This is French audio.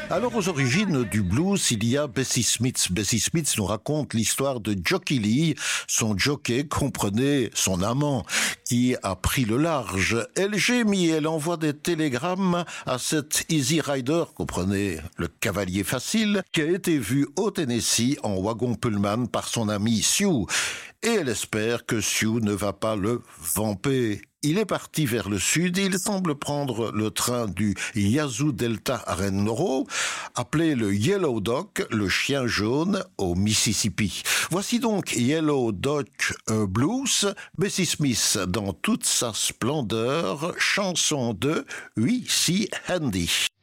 Alors, aux origines du blues, il y a Bessie Smith. Bessie Smith nous raconte l'histoire de Jockey Lee. Son jockey comprenait son amant qui a pris le large. Elle gémit, elle envoie des télégrammes à cet Easy Rider, comprenez le cavalier facile, qui a été vu au Tennessee en wagon Pullman par son ami Sue. Et elle espère que Sue ne va pas le vamper. Il est parti vers le sud et il semble prendre le train du Yazoo Delta à Renoro, appelé le Yellow Dog, le chien jaune, au Mississippi. Voici donc Yellow Dog Blues, Bessie Smith dans toute sa splendeur, chanson de Oui, si Handy.